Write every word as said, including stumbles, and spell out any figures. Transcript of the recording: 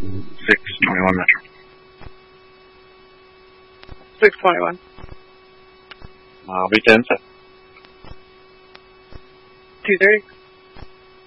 six twenty-one Metro. six twenty-one. I'll be ten seven. two thirty.